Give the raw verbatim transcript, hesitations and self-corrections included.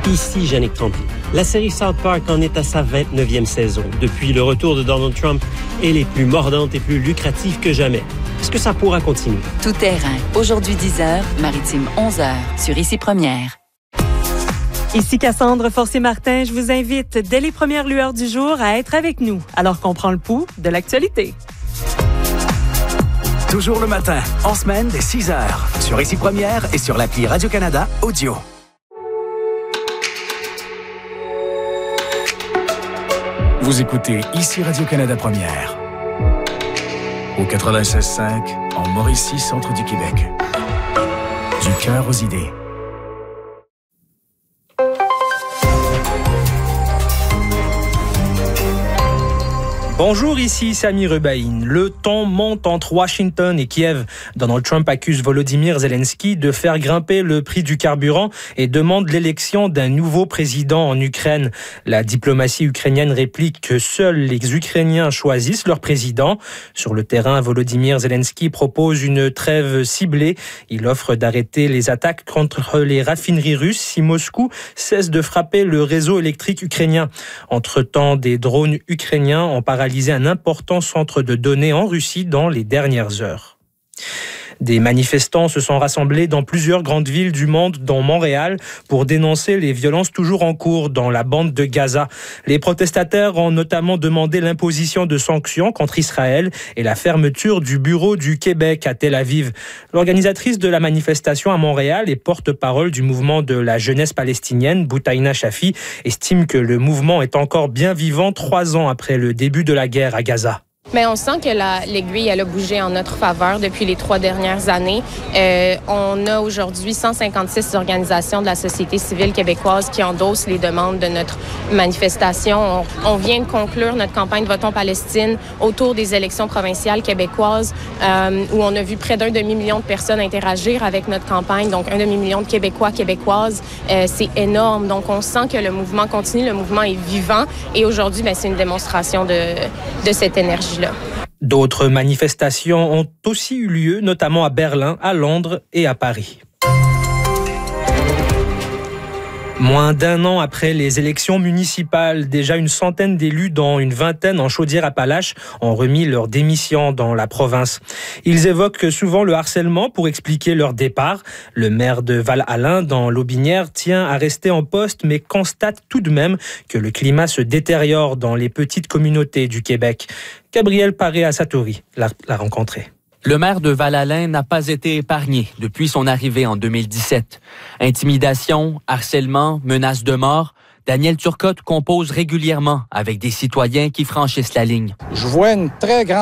Ici Yannick Tremblay. La série South Park en est à sa vingt-neuvième saison. Depuis le retour de Donald Trump, elle est plus mordante et plus lucrative que jamais. Est-ce que ça pourra continuer? Tout terrain. Aujourd'hui dix heures, Maritime onze heures, sur Ici Première. Ici Cassandre Forcier-Martin, je vous invite dès les premières lueurs du jour à être avec nous, alors qu'on prend le pouls de l'actualité. Toujours le matin, en semaine dès six heures, sur Ici Première et sur l'appli Radio-Canada Audio. Vous écoutez Ici Radio-Canada Première. Au quatre-vingt-seize cinq, en Mauricie, centre du Québec. Du cœur aux idées. Bonjour, ici Sami Rubaïn. Le ton monte entre Washington et Kiev. Donald Trump accuse Volodymyr Zelensky de faire grimper le prix du carburant et demande l'élection d'un nouveau président en Ukraine. La diplomatie ukrainienne réplique que seuls les Ukrainiens choisissent leur président. Sur le terrain, Volodymyr Zelensky propose une trêve ciblée. Il offre d'arrêter les attaques contre les raffineries russes si Moscou cesse de frapper le réseau électrique ukrainien. Entre-temps, des drones ukrainiens ont paralysé un important centre de données en Russie dans les dernières heures. Des manifestants se sont rassemblés dans plusieurs grandes villes du monde, dont Montréal, pour dénoncer les violences toujours en cours dans la bande de Gaza. Les protestataires ont notamment demandé l'imposition de sanctions contre Israël et la fermeture du bureau du Québec à Tel Aviv. L'organisatrice de la manifestation à Montréal et porte-parole du mouvement de la jeunesse palestinienne, Boutaïna Shafi, estime que le mouvement est encore bien vivant trois ans après le début de la guerre à Gaza. Mais on sent que la, l'aiguille, elle a bougé en notre faveur depuis les trois dernières années. Euh, on a aujourd'hui cent cinquante-six organisations de la société civile québécoise qui endossent les demandes de notre manifestation. On, on vient de conclure notre campagne Votons Palestine autour des élections provinciales québécoises euh, où on a vu près d'un demi-million de personnes interagir avec notre campagne, donc un demi-million de Québécois, Québécoises. Euh, c'est énorme. Donc, on sent que le mouvement continue, le mouvement est vivant et aujourd'hui, ben, c'est une démonstration de, de cette énergie. D'autres manifestations ont aussi eu lieu, notamment à Berlin, à Londres et à Paris. Moins d'un an après les élections municipales, déjà une centaine d'élus, dont une vingtaine en Chaudière-Appalaches, ont remis leur démission dans la province. Ils évoquent souvent le harcèlement pour expliquer leur départ. Le maire de Val-Alain, dans l'Aubinière, tient à rester en poste, mais constate tout de même que le climat se détériore dans les petites communautés du Québec. Gabriel Paré-Assatori l'a, l'a rencontré. Le maire de Val-Alain n'a pas été épargné depuis son arrivée en deux mille dix-sept. Intimidation, harcèlement, menaces de mort, Daniel Turcotte compose régulièrement avec des citoyens qui franchissent la ligne. Je vois une très grande